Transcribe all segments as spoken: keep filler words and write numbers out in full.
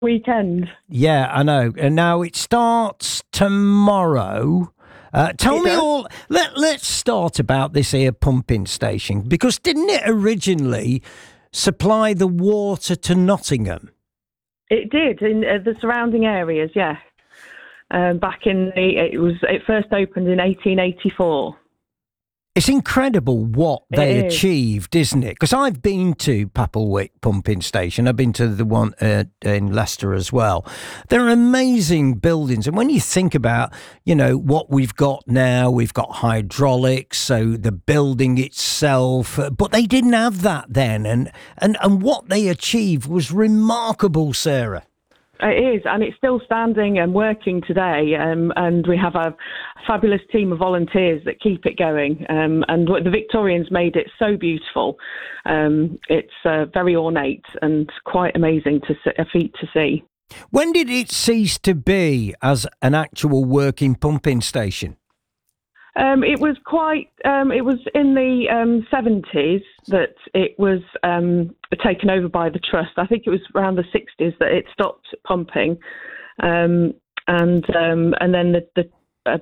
weekend. Yeah, I know. And now it starts tomorrow. Uh, tell It me does. all. Let, let's start about this here pumping station, because didn't it originally supply the water to Nottingham? It did in uh, the surrounding areas, yes. Um, back in the, it was it first opened in eighteen eighty-four. It's incredible what they It is. achieved, isn't it? Because I've been to Papelwick pumping station. I've been to the one uh, in Leicester as well. They're amazing buildings. And when you think about, you know, what we've got now, we've got hydraulics, so the building itself, uh, but they didn't have that then. And, and, and what they achieved was remarkable, Sarah. It is, and it's still standing and working today. Um, and we have a fabulous team of volunteers that keep it going. Um, and what the Victorians made it so beautiful. Um, it's uh, very ornate and quite amazing to see, a feat to see. When did it cease to be as an actual working pumping station? Um, it was quite. Um, it was in the um, seventies that it was um, taken over by the trust. I think it was around the sixties that it stopped pumping, um, and um, and then the, the uh,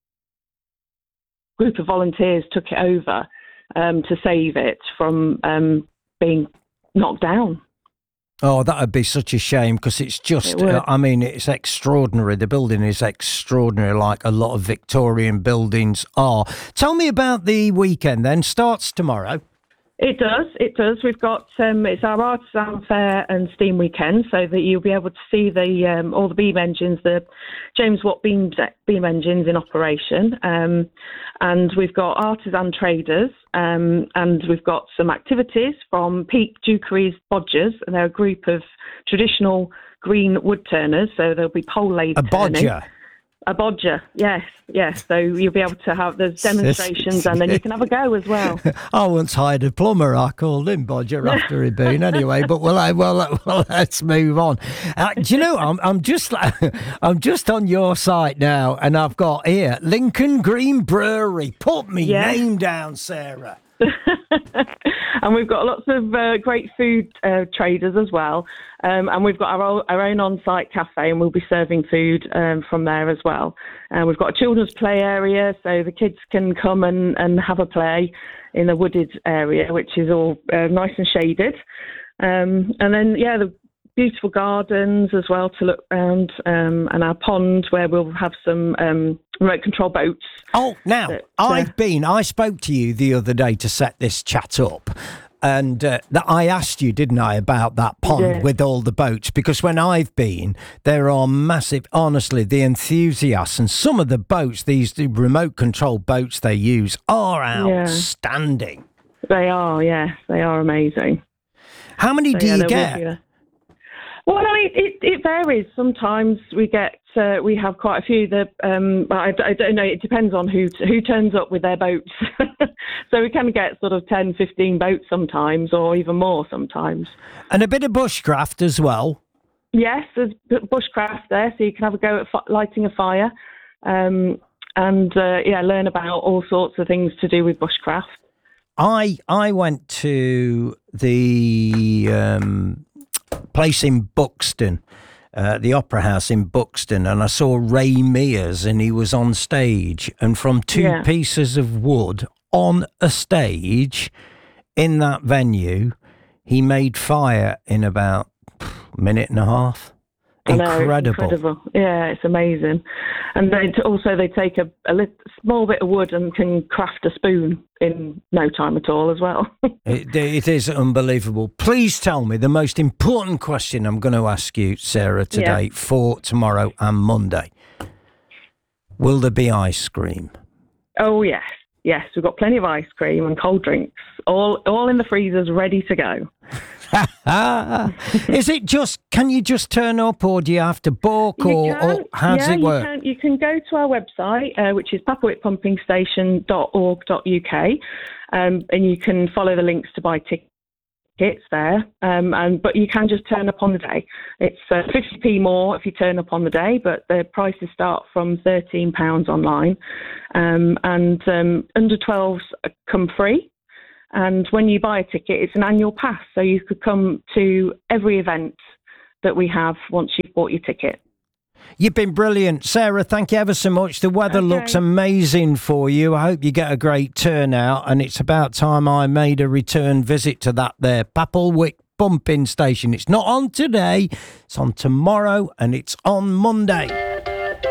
group of volunteers took it over um, to save it from um, being knocked down. Oh, that would be such a shame, because it's just, It uh, I mean, it's extraordinary. The building is extraordinary, like a lot of Victorian buildings are. Tell me about the weekend then. Starts tomorrow. It does, it does. We've got, um, it's our artisan fair and steam weekend, so that you'll be able to see the um, all the beam engines, the James Watt beam, beam engines in operation. Um, and we've got artisan traders, um, and we've got some activities from Peak Dukeries Bodgers, and they're a group of traditional green wood turners, so there'll be pole lathe A turning. bodger. A bodger, yes, yes. So you'll be able to have those demonstrations, and then you can have a go as well. I once hired a plumber. I called him bodger after he'd been anyway. But well, I, well, well, let's move on. Uh, do you know? I'm, I'm just, I'm just on your site now, and I've got here Lincoln Green Brewery. Put me Yeah. name down, Sarah. And we've got lots of uh, great food uh, traders as well. Um, and we've got our, o- our own on-site cafe, and we'll be serving food um, from there as well. And we've got a children's play area, so the kids can come and, and have a play in the wooded area, which is all uh, nice and shaded. Um, and then, yeah, the beautiful gardens as well to look around, um, and our pond where we'll have some um, remote control boats. Oh, now, But, uh, I've been, I spoke to you the other day to set this chat up. And uh, that I asked you, didn't I, about that pond Yeah. with all the boats? Because when I've been, there are massive, honestly, the enthusiasts and some of the boats, these the remote control boats they use, are outstanding. They are, yes, they are amazing. How many So, do yeah, you there will get? be a- Well, I mean, it, it varies. Sometimes we get, uh, we have quite a few. The, um, but I, I don't know. It depends on who who turns up with their boats. So we can get sort of ten, fifteen boats sometimes, or even more sometimes. And a bit of bushcraft as well. Yes, there's b- bushcraft there, so you can have a go at fi- lighting a fire, um, and uh, yeah, learn about all sorts of things to do with bushcraft. I I went to the um, place in Buxton, uh, the Opera House in Buxton, and I saw Ray Mears, and he was on stage, and from two Yeah. pieces of wood on a stage in that venue, he made fire in about a minute and a half. I know, it's Incredible. incredible. Yeah, it's amazing. And they t- also they take a, a lit- small bit of wood and can craft a spoon in no time at all as well. It, it is unbelievable. Please tell me the most important question I'm going to ask you, Sarah, today for tomorrow and Monday. Will there be ice cream? Oh yes, yes, we've got plenty of ice cream and cold drinks, all all in the freezers, ready to go. Is it just, can you just turn up, or do you have to book, You or, can, or how does yeah, it work? You can, you can go to our website, uh, which is papelwick pumping station dot org dot U K, um, and you can follow the links to buy tickets there. Um, and but you can just turn up on the day. It's uh, fifty p more if you turn up on the day, but the prices start from thirteen pounds online, um, and um, under twelves come free. And when you buy a ticket, it's an annual pass, so you could come to every event that we have once you've bought your ticket. You've been brilliant. Sarah, thank you ever so much. The weather okay. looks amazing for you. I hope you get a great turnout, and it's about time I made a return visit to that there Papelwick pumping station. It's not on today, it's on tomorrow, and it's on Monday.